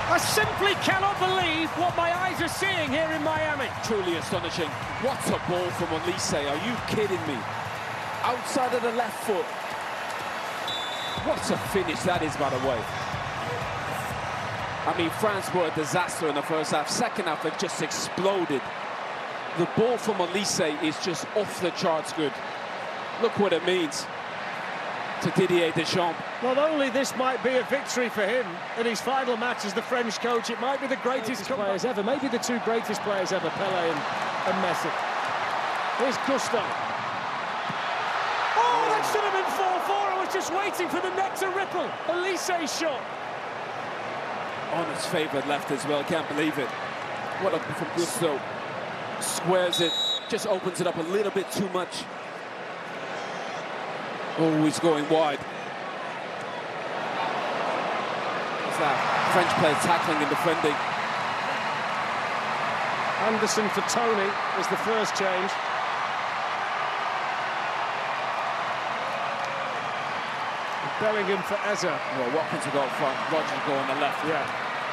I simply cannot believe what my eyes are seeing here in Miami. Truly astonishing. What a ball from Olise. Are you kidding me? Outside of the left foot. What a finish that is, by the way. I mean, France were a disaster in the first half. Second half, they've just exploded. The ball from Olise is just off the charts good. Look what it means to Didier Deschamps. Not only this might be a victory for him in his final match as the French coach, it might be the greatest players ever, maybe the two greatest players ever, Pelé and Messi. Here's Gusto. Oh, that should have been 4-4. I was just waiting for the net to ripple. Olise's shot. On his favoured left as well, can't believe it. What a from Gusto. Squares it, just opens it up a little bit too much. Oh, he's going wide. What's that? French player tackling and defending. Anderson for Tony is the first change. Bellingham for Eze. Well, Watkins will go up front, Rodgers will go on the left. Yeah.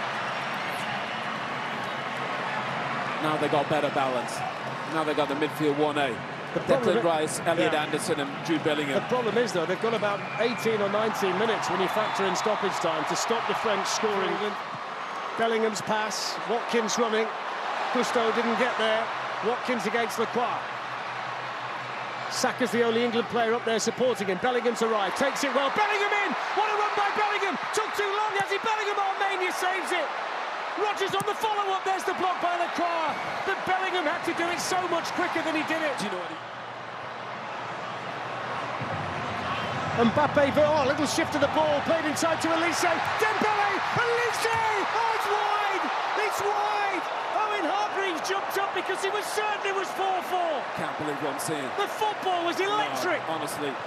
Now they got better balance. Now they got the midfield 1A. Declan Rice, Elliot Anderson and Jude Bellingham. The problem is, though, they've got about 18 or 19 minutes when you factor in stoppage time to stop the French scoring. Bellingham's pass, Watkins running. Gusto didn't get there. Watkins against Lacroix. Saka's the only England player up there supporting him. Bellingham's arrived, takes it well. Bellingham in! What a run by Bellingham! Took too long, has he? Bellingham, Armenia saves it! Rodgers on the follow-up, there's the block by Lacroix. But Bellingham had to do it so much quicker than he did it. Do you know what Mbappe, oh, a little shift of the ball, played inside to Olise. Dembele, Olise! Oh, it's wide! It's wide! Owen Hargreaves jumped up because he was certain it was 4-4. Can't believe what I'm seeing. The football was electric. No, honestly.